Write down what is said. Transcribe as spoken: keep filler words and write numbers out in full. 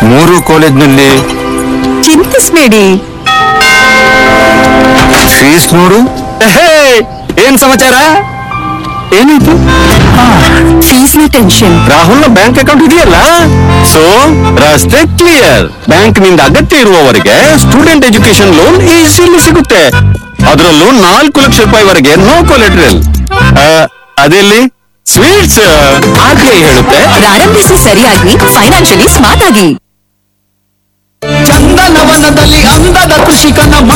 ಮೂರು ಕಾಲೇಜ್ನಲ್ಲಿ ಚಿಂತಿಸ್ಬೇಡಿ. ಫೀಸ್ ನೋಡು. ಏನ್ ಸಮಾಚಾರ? ಏನಾಯ್ತು? ಫೀಸ್ ನ ಟೆನ್ಷನ್. ರಾಹುಲ್ ನ ಬ್ಯಾಂಕ್ ಅಕೌಂಟ್ ಇದೆಯಲ್ಲ, ಸೊ ರಸ್ತೆ ಕ್ಲಿಯರ್. ಬ್ಯಾಂಕ್ ನಿಂದ ಅಗತ್ಯ ಇರುವವರೆಗೆ ಸ್ಟೂಡೆಂಟ್ ಎಜುಕೇಶನ್ ಲೋನ್ ಈಸಿಲಿ ಸಿಗುತ್ತೆ. ಅದರಲ್ಲೂ ನಾಲ್ಕು ಲಕ್ಷ ರೂಪಾಯಿವರೆಗೆ no collateral. ಅದೆಲ್ಲಿ sweets R B I ಹೇಳುತ್ತೆ, ಪ್ರಾರಂಭಿಸಿ ಸರಿಯಾಗಿ, ಫೈನಾನ್ಷಿಯಲಿ ಸ್ಮಾರ್ಟ್ ಆಗಿ. ಚಂದನವನದಲ್ಲಿ ಅಂದದ ಕೃಷಿಕನ